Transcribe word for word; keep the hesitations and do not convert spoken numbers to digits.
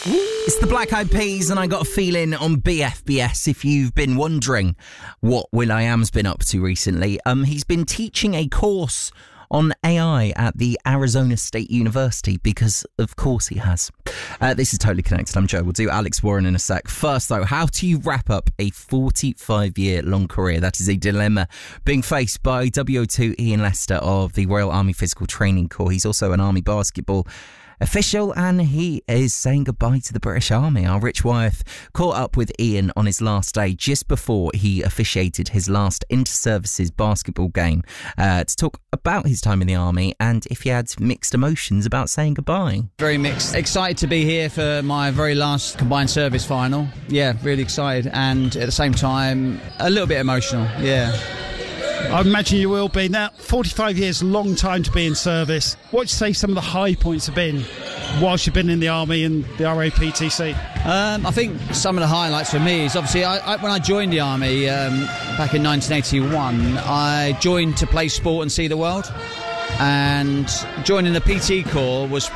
It's the Black Eyed Peas, and I got a feeling on B F B S, if you've been wondering what will.i.am's been up to recently, um, he's been teaching a course on A I at the Arizona State University, because of course he has. Uh, this is Totally Connected. I'm Joe. We'll do Alex Warren in a sec. First though, how do you wrap up a forty-five year long career? That is a dilemma being faced by W O two Ian Lester of the Royal Army Physical Training Corps. He's also an Army basketball official, and he is saying goodbye to the British Army. Our Rich Wyeth caught up with Ian on his last day, just before he officiated his last inter-services basketball game, uh, to talk about his time in the Army and if he had mixed emotions about saying goodbye. Very mixed. Excited to be here for my very last combined service final. Yeah, really excited, and at the same time a little bit emotional. Yeah. I imagine you will be. Now, forty-five years, long time to be in service. What would you say some of the high points have been whilst you've been in the Army and the R A P T C? Um, I think some of the highlights for me is obviously I, I, when I joined the Army um, back in nineteen eighty-one, I joined to play sport and see the world. And joining the P T Corps was